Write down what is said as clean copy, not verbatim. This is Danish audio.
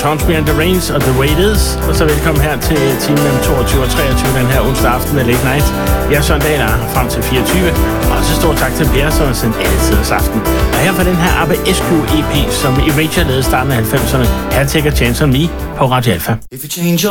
Haunts Me and the Rains og The Way It Is. Og så velkommen her til timen mellem 22 og 23 den her onsdag aften med Late Night. Jeg er Søren Dahl frem til 24. Og så stor tak til Per, som har sendt alle tiders aften. Og her for den her ABBA SQ EP, som Erasure lavede i starten af 90'erne. Her Take a Chance on Me på Radio Alpha. If you change your